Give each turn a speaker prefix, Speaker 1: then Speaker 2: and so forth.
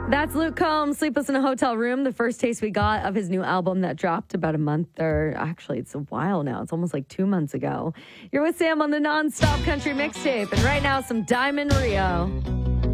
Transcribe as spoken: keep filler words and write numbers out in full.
Speaker 1: That's Luke Combs, Sleepless in a Hotel Room, the first taste we got of his new album that dropped about a month, or actually it's a while now. It's almost like two months ago. You're with Sam on the Non-Stop Country Mixtape, and right now some Diamond Rio.